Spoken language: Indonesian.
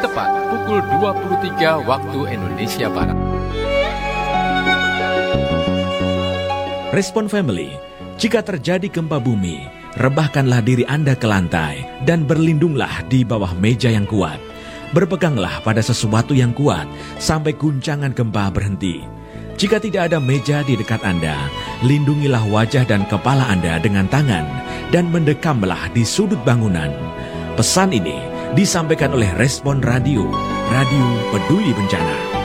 tepat pukul 23 waktu Indonesia Barat. Respon Family, jika terjadi gempa bumi, rebahkanlah diri Anda ke lantai dan berlindunglah di bawah meja yang kuat. Berpeganglah pada sesuatu yang kuat sampai guncangan gempa berhenti. Jika tidak ada meja di dekat Anda, lindungilah wajah dan kepala Anda dengan tangan dan mendekamlah di sudut bangunan. Pesan ini disampaikan oleh Respon Radio, Radio Peduli Bencana.